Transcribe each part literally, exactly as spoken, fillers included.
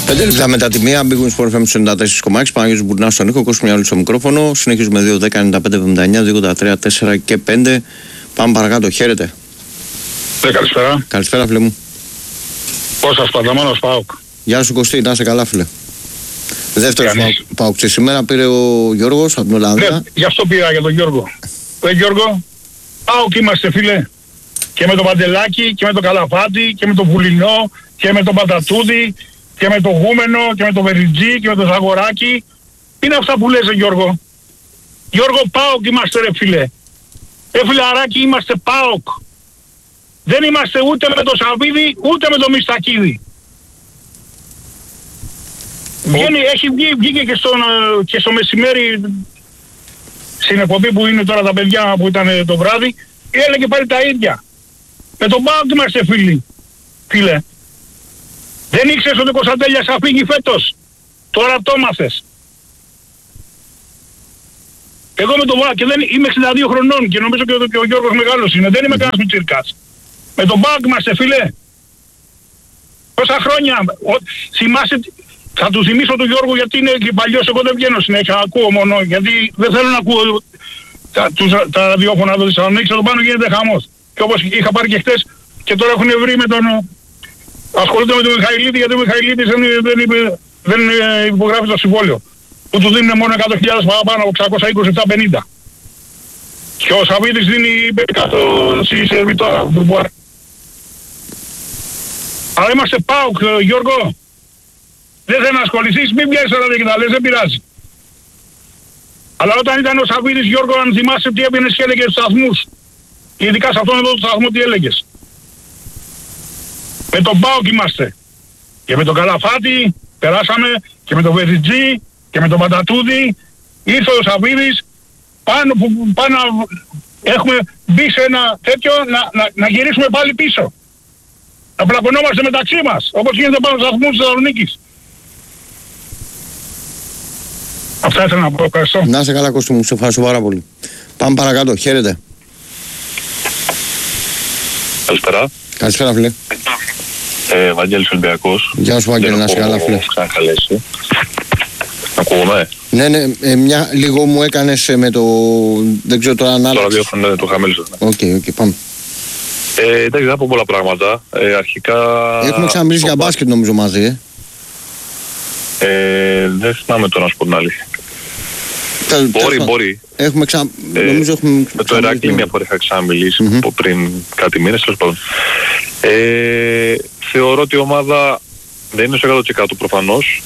Πέντε λεπτά μετά τη μία, μπήκουν στο εφ εμ ενενήντα τέσσερα κόμμα έξι. Παναγιώτης Μπουρνάς στον ήχο, Κώστας Μιχάλης στο μικρόφωνο. Συνεχίζουμε δύο δέκα ενενήντα πέντε εβδομήντα εννιά, δύο ογδόντα τρία, τέσσερα και πέντε. Πάμε παρακάτω, χαίρετε. Ναι, καλησπέρα. Καλησπέρα, φίλε μου. Πώς σας Πανταμόνος ΠΑΟΚ. Γεια σου Κωστή, να είσαι καλά, φίλε. Δεύτερος ΠΑΟΚ σήμερα πήρε ο Γιώργος από την Ολλανδία. Ναι, γι' αυτό πήρα για τον Γιώργο. Ε, Γιώργο, ΠΑΟΚ είμαστε, φίλε. Και με τον Παντελάκη και με τον Καλαφάτη και με τον Βουλινό και με τον Πατατούδη και με τον Γούμενο και με τον Βεριτζή και με τον Ζαγοράκη. Είναι αυτά που λες, Γιώργο. Γιώργο, ΠΑΟΚ είμαστε, ρε φίλε. Ρε φιλαράκι, είμαστε ΠΑΟΚ. Δεν είμαστε ούτε με τον Σαββίδη ούτε με τον Μιστακίδη. Βγαίνει, έχει βγει, βγήκε και, στον, και στο μεσημέρι στην εκπομπή που είναι τώρα τα παιδιά που ήταν το βράδυ, έλεγε πάλι τα ίδια. Με τον ΠΑΟΚ είμαστε φίλοι. Φίλε. Δεν ήξερες ότι ο Κωνσταντέλιας θα φύγει φέτος. Τώρα το μάθες. Εγώ με τον ΠΑΟΚ και δεν είμαι εξήντα δύο χρονών και νομίζω και ο, και ο Γιώργος μεγάλος είναι. Δεν είμαι κανένας μητσίρκας. Με τον ΠΑΟΚ είμαστε, φίλε. Πόσα χρόνια. Ο, θυμάσαι, θα του θυμίσω τον Γιώργο γιατί είναι και παλιός. Εγώ δεν βγαίνω συνέχεια. Ακούω μόνο γιατί δεν θέλω να ακούω τα, τους, τα ραδιόφωνα εδώ της Θεσσαλονίκης. Εδώ πάνω γίνεται χαμός. Και όπως είχα πάρει και χτες και τώρα έχουν βρει με τον... Ασχολούνται με τον Μιχαηλίδη γιατί ο Μιχαηλίδης δεν, δεν, δεν, δεν υπογράφει το συμβόλαιο. Που του δίνουν μόνο εκατό χιλιάδες παραπάνω από εξακόσια είκοσι επτά πενήντα. Και ο Σαββίδης δίνει εκατό στη σερβιτόρα. Αλλά είμαστε ΠΑΟΚ, Γιώργο. Δεν θέλει να ασχοληθείς, μην πιέσεις τώρα και τα λες, δεν πειράζει. Αλλά όταν ήταν ο Σαββίδης, Γιώργο, αν θυμάσαι τι έπαιρνες και έλεγες στους σταθμούς. Ειδικά σε αυτόν εδώ το σταθμό τι έλεγες. Με τον ΠΑΟΚ είμαστε. Και με τον Καλαφάτη περάσαμε και με τον Βεριτζή και με τον Πατατούδη. Ήρθε ο Σαββίδης πάνω που πάνω έχουμε μπει σε ένα τέτοιο να, να, να γυρίσουμε πάλι πίσω. Να πλακωνόμαστε μεταξύ μας, όπως γίνεται πάνω στους σταθμούς της Θεσσαλονίκης. Αυτά ήθελα να πω, ευχαριστώ. Να είσαι καλά Κώστα μου, σε ευχαριστώ πάρα πολύ. Πάμε παρακάτω, χαίρετε. Καλησπέρα. Καλησπέρα φίλε. Ε, Βαγγέλης Ολυμπιακός. Γεια σου Βαγγέλη, να είσαι καλά φίλε. Ξανακαλέσει. Ακούγομαι. Ναι, ναι, ε, μια, λίγο μου έκανες με το... δεν ξέρω τώρα αν άλλαξες. Το ραδιόφωνο το χαμέλησα. Οκ, okay, οκ, okay, πάμε. Ε, εντάξει, θα πω πολλά πράγματα. Ε, αρχικά... Έχουμε ξαναμιλήσει για μπάσκετ νομίζω μαζί, ε. ε δεν θυμάμαι τώρα να σου πω την αλήθεια. Τε, μπορεί, τε, μπορεί. Έχουμε ξα... ε, νομίζω έχουμε με το Εράκλειο μια φορά είχα ξαναμιλήσει mm-hmm. πριν κάτι μήνες, τέλος πάντων. Ε, θεωρώ ότι η ομάδα δεν είναι στο εκατό τοις εκατό προφανώς.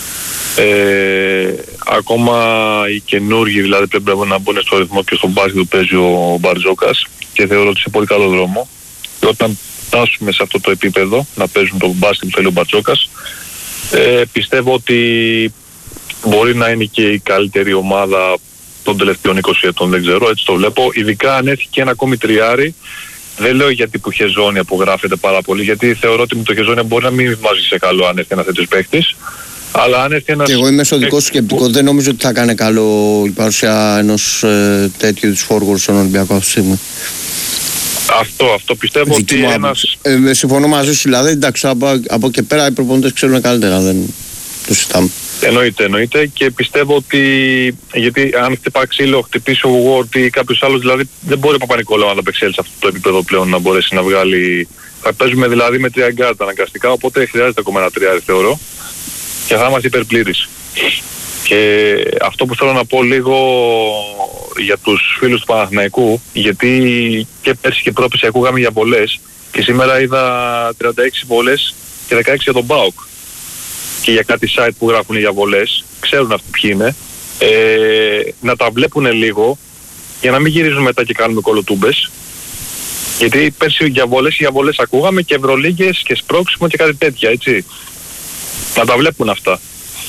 Ε, ακόμα οι καινούργοι δηλαδή πρέπει να μπουν στο ρυθμό και στον μπάσκετ που παίζει ο Μπαρτζόκας και θεωρώ ότι σε πολύ καλό δρόμο. Και όταν φτάσουμε σε αυτό το επίπεδο να παίζουν το μπάσκετ που θέλει ο Μπαρτζόκας, ε, πιστεύω ότι μπορεί να είναι και η καλύτερη ομάδα των τελευταίων είκοσι ετών, δεν ξέρω, έτσι το βλέπω. Ειδικά αν έρθει και ένα ακόμη τριάρι, δεν λέω γιατί που Χεζόνια που γράφεται πάρα πολύ, γιατί θεωρώ ότι με το Χεζόνια μπορεί να μην βάζει σε καλό αν έρθει ένα τέτοιος παίκτης. Αλλά αν έρθει ένας... Και εγώ είμαι στο δικό σου σκεπτικό, που... δεν νομίζω ότι θα κάνει καλό η παρουσία ενός ε, τέτοιου της forward στον Ολυμπιακό αυτή τη στιγμή. Αυτό, αυτό πιστεύω Δική ότι ένας... Ε, συμφωνώ μαζί σου, δηλαδή, εντάξει, από, από και πέρα οι προπονητές ξέρουν καλύτερα, δεν το συζητάμε. Εννοείται, εννοείται και πιστεύω ότι, γιατί αν χτυπά ξύλο, χτυπήσει ο Ward ή κάποιος άλλος, δηλαδή δεν μπορεί ο Παπα-Νικόλαου να ανταπεξέλθει σε αυτό το επίπεδο πλέον να μπορέσει να βγάλει... Θα παίζουμε δηλαδή με τρία γκάρτα αναγκαστικά, οπότε χρειάζεται ακόμα ένα τριάρι θεωρώ και θα είμαστε υπερπλήρεις. Και αυτό που θέλω να πω λίγο για τους φίλους του Παναθηναϊκού, γιατί και πέρσι και πρόπερσι ακούγαμε για βολές και σήμερα είδα τριάντα έξι βολές και δεκαέξι για τον ΠΑΟΚ. Και για κάτι site που γράφουν για βολές, ξέρουν αυτοί ποιοι είναι, ε, να τα βλέπουν λίγο για να μην γυρίζουν μετά και κάνουμε κολοτούμπες. Γιατί πέρσι για βολές για βολές ακούγαμε και ευρωλίγκες και σπρώξιμο και κάτι τέτοια, έτσι. Να τα βλέπουν αυτά.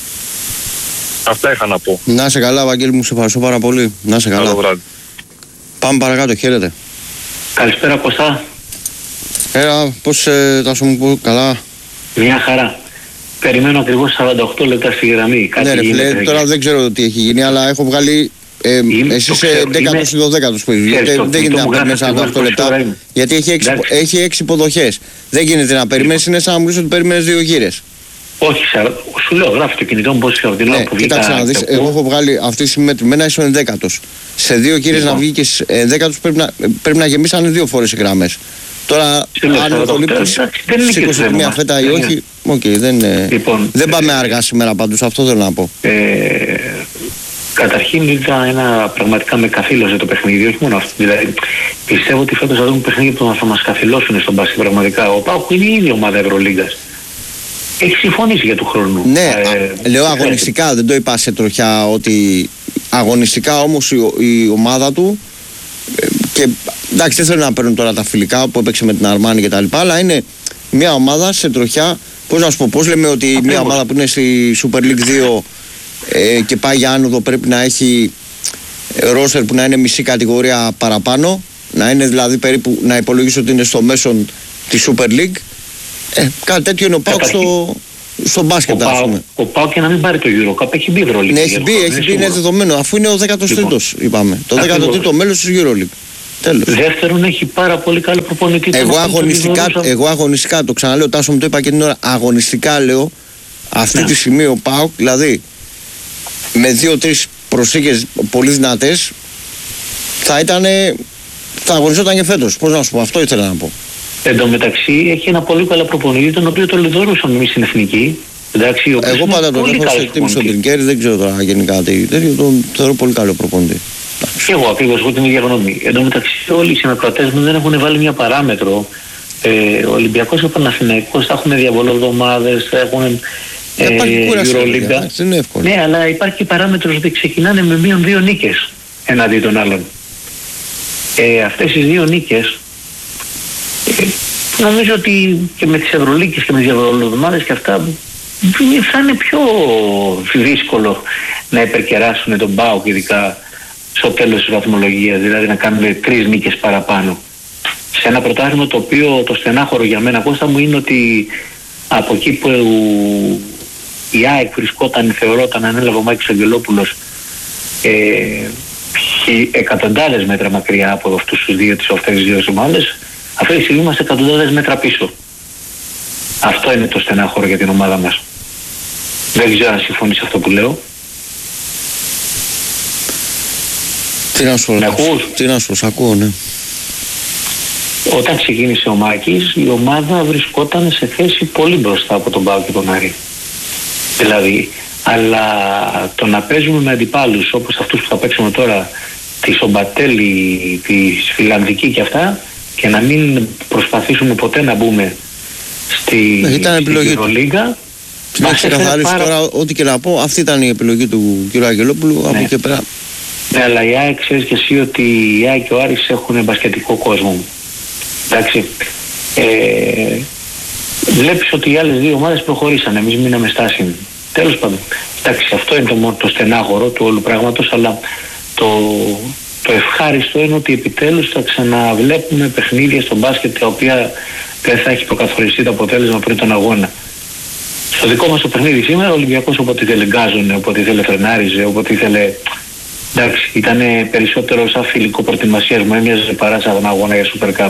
Αυτά είχα να πω. Να είσαι καλά, Βαγγέλη μου, σε ευχαριστώ πάρα πολύ. Να είσαι καλά. Καλό βράδυ. Πάμε παρακάτω, χαίρετε. Καλησπέρα Κωστά. Έλα, πώς ε, θα σου μου πω, καλά. Μια χαρά. Περιμένω ακριβώς σαράντα οκτώ λεπτά στη γραμμή. Κάτι ναι ρε φίλε, τώρα δεν ξέρω τι έχει γίνει, αλλά έχω βγάλει... Ε, Είμαι, εσύ είσαι δέκατος ή δωδέκατος που δεν γίνεται να περιμένεις σαράντα οκτώ λεπτά, γιατί έχει έξι, έχει έξι υποδοχές. Δεν γίνεται να περιμένεις, είναι σαν να μου λες ότι περιμένεις δύο γύρες. Όχι, σου λέω, γράφει το κινητό μου πόσο ορδινό Ναι, που βγήκα. κοίταξε να δεις, εγώ έχω βγάλει αυτή τη στιγμή μετρημένα, είσαι ο ενδέκατος. Σε δύο κύριες Λοιπόν. να βγει και ενδέκατος πρέπει να, πρέπει να γεμίσανε δύο φορές οι γραμμές. Τώρα, λέω, αν το λείπεις δεν είναι και σήκωσε θέμα μια μας. φέτα ή Δεν όχι, οκ, δεν, ε, Λοιπόν, δεν πάμε ε, αργά σήμερα πάντως, αυτό θέλω να πω. Ε, καταρχήν είδα ένα πραγματικά με καθήλωσε το παιχνίδι, όχι μόνο αυτό. Δηλαδή, πιστεύω ότι φέτος θα δούμε παιχνίδι που θα μας καθυλώσουν στον μπάσκετ πραγματικά. Ο ΠΑΟΚ είναι η ίδια ομάδα Ευρωλίγκας. Έχει συμφωνήσει για του χρόνου. Ναι, ε, λέω αγωνιστικά, δεν το είπα σε τροχιά ότι αγωνιστικά όμως η, η ομάδα του ε, και εντάξει δεν θέλω να παίρνουν τώρα τα φιλικά που έπαιξε με την Αρμάνη και τα λοιπά, αλλά είναι μια ομάδα σε τροχιά, πώς να σου πω, πώς λέμε ότι Ακριβώς. μια ομάδα που είναι στη Super League δύο ε, και πάει για άνοδο πρέπει να έχει ρόστερ που να είναι μισή κατηγορία παραπάνω, να είναι δηλαδή περίπου να υπολογίσει ότι είναι στο μέσον της Super League. Ε, κάτι τέτοιο είναι ο ΠΑΟΚ στο, στο μπάσκετ, ας πούμε. Ο ΠΑΟΚ και να μην πάρει το EuroCup έχει μπει Ευρωλίγκα. Ναι, έχει μπει, έχει μπει, είναι δεδομένο, αφού είναι ο δέκατος τρίτος, είπαμε. Το Ακριβώς. δέκατο τρίτο μέλος της EuroLeague. Τέλος. Δεύτερον, έχει πάρα πολύ καλό προπονητή. Εγώ τον αγωνιστικά, τον εγώ αγωνιστικά, το ξαναλέω, Τάσο μου το είπα και την ώρα, αγωνιστικά λέω, αυτή Ναι. τη στιγμή ο ΠΑΟΚ, δηλαδή, με δύο-τρεις προσθήκες πολύ δυνατές, θα ήταν, θα αγωνιζόταν και φέτος. Πώς να σου πω, αυτό ήθελα να πω. Εν τω μεταξύ έχει ένα πολύ καλό προπονητή, τον οποίο τον λιδωρούσαμε εμείς στην εθνική. Εντάξει, ο οποίος Εγώ είναι πάντα τον πολύ έχω σε καλός εκτίμηση στον προπονητής. Τρινκέρι, δεν ξέρω τώρα γενικά τι τέτοιο, τον θεωρώ πολύ καλό προπονητή. Και εγώ ακριβώς, εγώ την ίδια γνώμη. Εν τω μεταξύ όλοι οι συνακροατές μου δεν έχουν βάλει μια παράμετρο. Ε, ο Ολυμπιακός και ο Παναθηναϊκός θα έχουν διαβολοβδομάδες, θα έχουν ε, Υπάρχει κούραση, Euroliga. εντάξει, δεν είναι εύκολο. Ναι, αλλά υπάρχει και παράμετρος ότι ξεκινάνε με μείον δύο νίκες εναντί των άλλων. Ε, αυτές οι δύο νίκες ε, νομίζω ότι και με τις Ευρωλίγκες και με τις διαβολοβδομάδες και αυτά θα είναι πιο δύσκολο να υπερκεράσουν τον ΠΑΟΚ, ειδικά στο τέλος της βαθμολογίας, δηλαδή να κάνουν τρεις νίκες παραπάνω. Σε ένα πρωτάθλημα το οποίο το στενάχωρο για μένα, Κώστα μου, είναι ότι από εκεί που η ΑΕΚ βρισκόταν, θεωρόταν, ανέλαβε ο Μάκης Αγγελόπουλος, ε, εκατοντάδες μέτρα μακριά από αυτούς τους δύο, τις αυτές τις δύο ομάδες, αυτή τη στιγμή είμαστε εκατοντάδες μέτρα πίσω. Αυτό είναι το στενάχωρο για την ομάδα μας. Δεν ξέρω αν συμφωνείς αυτό που λέω. Τι να σου Με πω, ακούς? τι να σου πω, σ' ακούω, ναι. Όταν ξεκίνησε ο Μάκης, η ομάδα βρισκόταν σε θέση πολύ μπροστά από τον ΠΑΟΚ και τον Άρη. Δηλαδή, αλλά το να παίζουμε με αντιπάλους όπως αυτούς που θα παίξουμε τώρα, τη Σομπατέλη, τη Φιλανδική και αυτά, και να μην προσπαθήσουμε ποτέ να μπούμε στη Ευρωλίγκα. Να ξεκαθαρίσω πάρα... τώρα, ό,τι και να πω, αυτή ήταν η επιλογή του κ. Αγγελόπουλου, ναι. Από εκεί και πέρα. Ναι, αλλά η ΑΕΚ, ξέρεις και εσύ ότι η ΑΕΚ και ο Άρης έχουν μπασκετικό κόσμο. Εντάξει. Ε, βλέπεις ότι οι άλλες δύο ομάδες προχωρήσαν, εμείς μείναμε στάσιμοι. Τέλος πάντων. Εντάξει, αυτό είναι το, το στενάχωρο του όλου πράγματος, αλλά το, το ευχάριστο είναι ότι επιτέλους θα ξαναβλέπουμε παιχνίδια στο μπάσκετ τα οποία δεν θα έχει προκαθοριστεί το αποτέλεσμα πριν τον αγώνα. Στο δικό μας το παιχνίδι σήμερα ο Ολυμπιακός όποτε ήθελε γκάζωνε, όποτε ήθελε φρενάριζε, όποτε ήθελε... Εντάξει, ήταν περισσότερο σαν φιλικό προετοιμασιασμό, έμοιαζε παρά σαν αγώνα για Super Cup.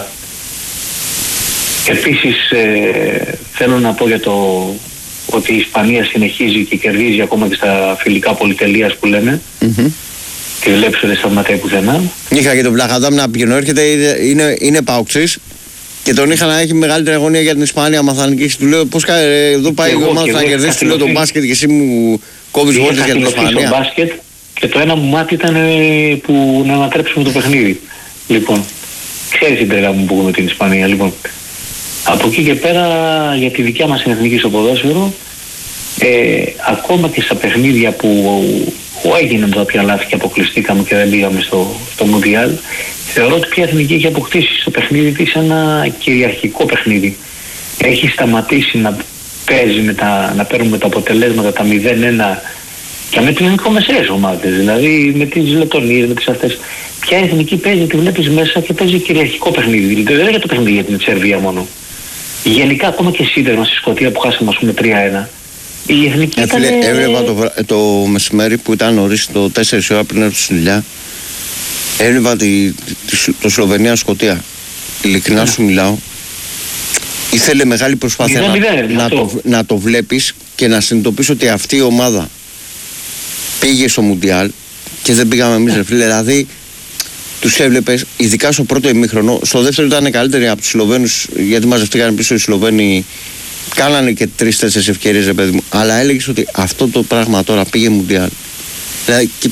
Επίσης ε, θέλω να πω για το ότι η Ισπανία συνεχίζει και κερδίζει ακόμα και στα φιλικά πολυτελείας που λέμε. Mm-hmm. Και βλέπεις ότι δεν σταματάει πουθενά. Είχα και τον Βλαχαδάμ να πηγαίνω, έρχεται, είναι, είναι παοξής και τον είχα να έχει μεγαλύτερη αγωνία για την Ισπανία. Άμα θα νικήσει, του λέω πώς κάνει, εδώ πάει η ομάδα να κερδίσει, του λέω τον μπάσκετ και εσύ μου κόβεις βόλτες για την Ισπανία. Μπάσκετ, και το ένα μου μάτι ήταν που να ανατρέψουμε το παιχνίδι. Λοιπόν, ξέρεις την τρέλα μου που έχουμε την Ισπανία. Λοιπόν, από εκεί και πέρα για τη δικιά μας εθνική στο ποδόσφαιρο, ε, ακόμα και στα παιχνίδια που έγιναν τα οποία λάθη και αποκλειστήκαμε και δεν πήγαμε στο, στο Μουντιάλ, θεωρώ ότι πια η εθνική έχει αποκτήσει στο παιχνίδι της ένα κυριαρχικό παιχνίδι. Έχει σταματήσει να παίζει με τα, να παίρνουμε τα αποτελέσματα τα μηδέν ένα και με τις μικρομεσαίες ομάδες, δηλαδή με τις Λετωνίες, με τις αυτές. Ποια εθνική παίζει, τη βλέπεις μέσα και παίζει κυριαρχικό παιχνίδι. Δηλαδή δεν είναι για το παιχνίδι για την Σερβία μόνο. Γενικά ακόμα και σίδερμα στη Σκωτία που χάσαμε ας πούμε τρία ένα. Η εθνική ήταν... Έβλεπα το, το μεσημέρι που ήταν νωρίς το τέσσερις ώρα πριν έρθω στη δουλειά. Έβλεπα τη, τη, το Σλοβενία-Σκωτία. Ειλικρινά σου μιλάω. Ήθελε μεγάλη προσπάθεια να, να, το, να το βλέπεις και να συνειδητοποιήσω ότι αυτή η ομάδα πήγε στο Μουντιάλ και δεν πήγαμε εμείς, ρε φίλε. Δηλαδή, τους έβλεπες, ειδικά στο πρώτο ημίχρονο. Στο δεύτερο ήταν καλύτεροι από τους Σλοβαίνους, γιατί μαζευτήκαν πίσω οι Σλοβαίνοι. Κάνανε και τρεις-τέσσερις ευκαιρίες, ρε παιδί μου. Αλλά έλεγες ότι αυτό το πράγμα τώρα πήγε Μουντιάλ. Δηλαδή, και...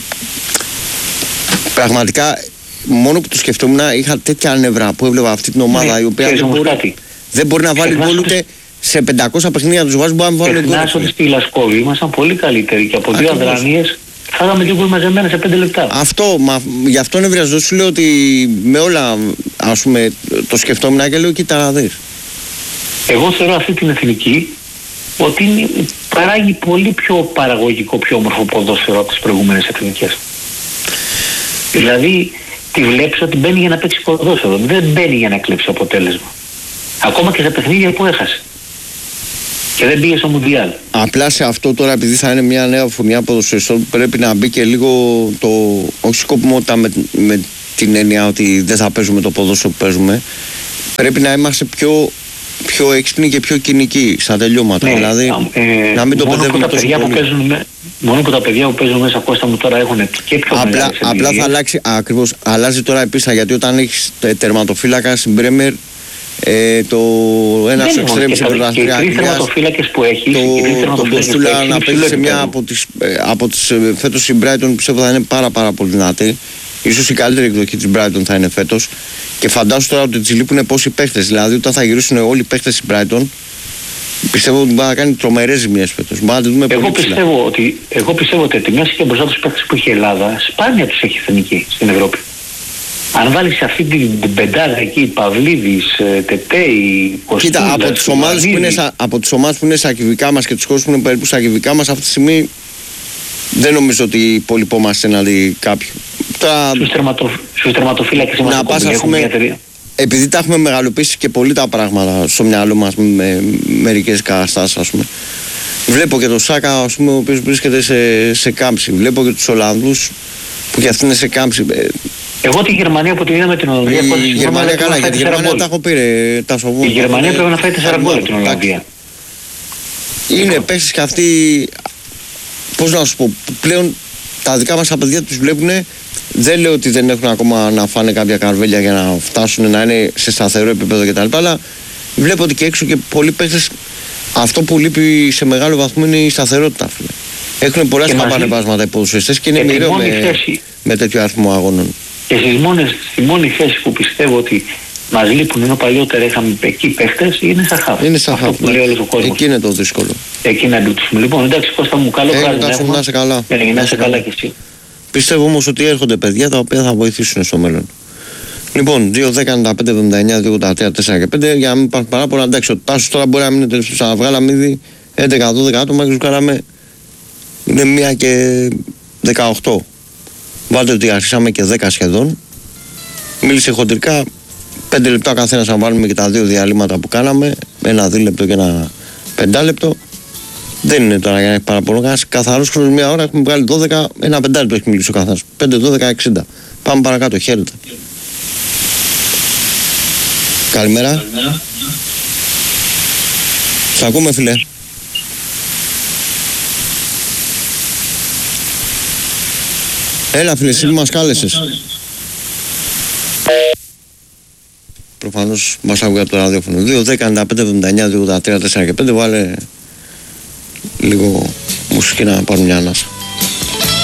πραγματικά, μόνο που το σκεφτόμουν, είχα τέτοια νευρά που έβλεπα αυτή την ομάδα, ναι, η οποία δεν μπορεί, δεν μπορεί να βάλει γκολ ούτε σε πεντακόσια παιχνίδια να τους βάζει, μπορεί να βάλει γκολ. Ξεχνάς ότι στη Λασκόβη ήμασταν πολύ καλύτεροι και από δύο αδράνειες φάγαμε δύο γκολ μαζεμένα σε πέντε λεπτά. Αυτό, μα, γι' αυτό νευριαζώ, σου λέω ότι με όλα, ας πούμε, το σκεφτόμουν και λέω, κοίτα να δεις. Εγώ θεωρώ αυτή την εθνική ότι είναι, παράγει πολύ πιο παραγωγικό, πιο όμορφο ποδόσφαιρο από τις προηγούμενες εθνικές. Δηλαδή, τη βλέπεις ότι μπαίνει για να παίξει ποδόσφαιρο, δεν μπαίνει για να κλέψει αποτέλεσμα. Ακόμα και σε παιχνίδια που έχασε. Και δεν πήγε στο Μουντιάλ. Απλά σε αυτό τώρα, επειδή θα είναι μια νέα φωνιά ποδοσφαιριστών, πρέπει να μπει και λίγο το. Όχι σκοπιμότητα με, με την έννοια ότι δεν θα παίζουμε το ποδόσφαιρο που παίζουμε. Πρέπει να είμαστε πιο, πιο έξυπνοι και πιο κοινικοί στα τελειώματα. Ναι, δηλαδή, ε, να μην το παιδεύουμε τόσο πολύ. Μόνο που τα παιδιά που παίζουν μέσα, Κώστα μου, τώρα έχουν και πιο απλά, μεγάλες απλά θα αλλάξει, ακριβώς, αλλάζει τώρα επίσης, γιατί όταν έχεις τερματοφύλακα στην Πρέμιερ, Ε, το ένα στο εξτρέμι στην πρωταθλήτρια Αγγλίας, το Μποστούλα να παίζει σε μια από τις, από τις φέτος η Brighton, πιστεύω θα είναι πάρα πάρα πολύ δυνατή. Ίσως η καλύτερη εκδοχή της Brighton θα είναι φέτος. Και φαντάσου τώρα ότι της λείπουν πόσοι παίχτες. Δηλαδή όταν θα γυρίσουν όλοι οι παίχτες της Brighton, πιστεύω ότι μπορεί να κάνει τρομερές ζημιές φέτος. Εγώ πιστεύω ότι, εγώ πιστεύω ότι ετοιμάσει και μπροστά τους παίχτες που έχει η Ελλάδα, σπάνια τους έχει εθνική στην Ευρώπη. Αν βάλεις αυτή την, την πεντάδα εκεί, Παυλίδης, Τετέι, Κωστούλας... Κοίτα, από τις ομάδες που είναι, σα, από τις ομάδες που είναι στα ακιβικά μας και τους χώρους που είναι περίπου στα ακιβικά μας, αυτή τη στιγμή δεν νομίζω ότι υπολοιπόμαστε να δει κάποιον. Τώρα, στους, τερματο, στους τερματοφύλακες να πας, ας πούμε, επειδή τα έχουμε μεγαλοποιήσει και πολύ τα πράγματα στο μυαλό μας με, με μερικές καταστάσεις, ας πούμε. Βλέπω και τον Σάκα, ας πούμε, ο οποίος βρίσκεται σε, σε κάμψη. Βλέπω και τους Ολλανδούς που και αυτοί είναι σε κάμψη. Εγώ τη Γερμανία που τη είδαμε την Ολλανδία... Η, η Γερμανία καλά, γιατί η Γερμανία τα έχω πει ρε, τα σοβούν. Η Γερμανία πρέπει να φάει τέσσερα γκολ την Ολλανδία. Είναι παίχτες και αυτοί, πώς να σου πω, πλέον τα δικά μας τα παιδιά τους βλέπουν, δεν λέω ότι δεν έχουν ακόμα να φάνε κάποια καρβέλια για να φτάσουν να είναι σε σταθερό επίπεδο κτλ. Αλλά βλέπω ότι και έξω και πολλοί παίχτες, αυτό που λείπει σε μεγάλο βαθμό είναι η σταθερότητα. Έχουν πολλά σκαμπανεβάσματα οι ποδοσφαιριστές και είναι μοιραίο με, με τέτοιο αριθμό αγώνων. Και στις μόνες, στη μόνη θέση που πιστεύω ότι μας λείπουν, ενώ παλιότερα είχαμε εκεί παίχτες, είναι στα χαφ. Είναι στα χαφ. Εκεί είναι το δύσκολο. Εκεί να εμπλουτίσουμε. Λοιπόν, εντάξει, Κώστα μου, καλό βράδυ. Να έχουμε. Να είσαι καλά. Ε, να είσαι καλά κι εσύ. Πιστεύω όμως ότι έρχονται παιδιά τα οποία θα βοηθήσουν στο μέλλον. Λοιπόν, δύο δέκα ενενήντα πέντε εβδομήντα εννιά δύο ογδόντα τρία τέσσερα και πέντε, για να μην υπάρχουν παράπονα. Εντάξει, ο Τάσος τώρα μπορεί να μην είναι τελευταίος, αλλά βγάλαμε ήδη έντεκα δώδεκα άτομα και τους κάναμε. Είναι μία και δεκαοκτώ. Βάλτε ότι αρχίσαμε και δέκα σχεδόν. Μίλησε χοντρικά πέντε λεπτά ο καθένας, να βάλουμε και τα δύο διαλύματα που κάναμε. Ένα δίλεπτο και ένα πεντάλεπτο. Δεν είναι τώρα για να έχει παραπονό. Κανένας καθαρός χρόνος μία ώρα. Έχουμε βγάλει δώδεκα, ένα πεντάλεπτο έχει μιλήσει ο καθένας. πέντε, δώδεκα, εξήντα. Πάμε παρακάτω. Χαίρετε. Καλημέρα. Καλημέρα. Σ' ακούμε, φίλε. Έλα, φίλε, εσύ μας κάλεσες. Προφανώς μας άκουγε από το ραδιόφωνο. δύο δέκα ενενήντα πέντε εβδομήντα εννιά δύο ογδόντα τρία τέσσερα και πέντε. Βάλε λίγο μουσική να πάρουν μια ανάσα.